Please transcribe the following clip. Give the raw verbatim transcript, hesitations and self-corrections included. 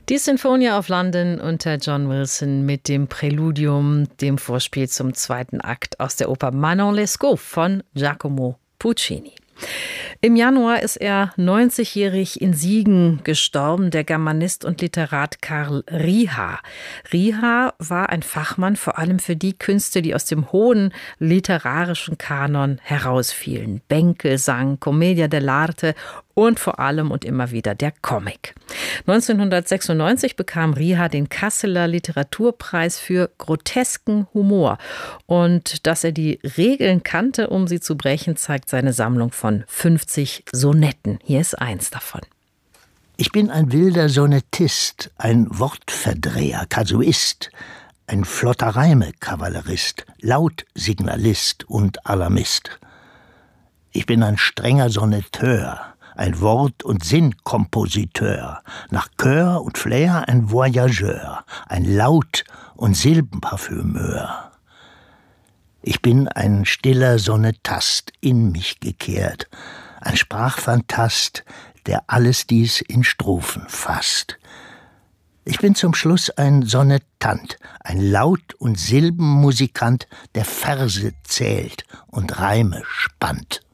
Die Sinfonia of London unter John Wilson mit dem Präludium, dem Vorspiel zum zweiten Akt aus der Oper Manon Lescaut von Giacomo Puccini. Im Januar ist er neunzigjährig in Siegen gestorben, der Germanist und Literat Karl Rieha. Rieha war ein Fachmann vor allem für die Künste, die aus dem hohen literarischen Kanon herausfielen. Bänke, Sang, Commedia dell'arte und vor allem und immer wieder der Comic. neunzehnhundertsechsundneunzig bekam Rieha den Kasseler Literaturpreis für grotesken Humor. Und dass er die Regeln kannte, um sie zu brechen, zeigt seine Sammlung von fünfzig Sonetten. Hier ist eins davon. Ich bin ein wilder Sonettist, ein Wortverdreher, Kasuist, ein flotter Reime-Kavallerist, Lautsignalist und Alarmist. Ich bin ein strenger Sonetteur, ein Wort- und Sinnkompositeur, nach Chör und Flair ein Voyageur, ein Laut- und Silbenparfümeur. Ich bin ein stiller Sonettast, in mich gekehrt, ein Sprachphantast, der alles dies in Strophen fasst. Ich bin zum Schluss ein Sonettant, ein Laut- und Silbenmusikant, der Verse zählt und Reime spannt.